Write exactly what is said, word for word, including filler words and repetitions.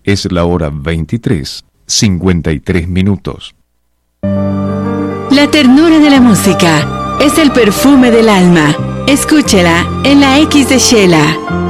Es la hora veintitrés, cincuenta y tres minutos. La ternura de la música es el perfume del alma. Escúchela en la X de Shela.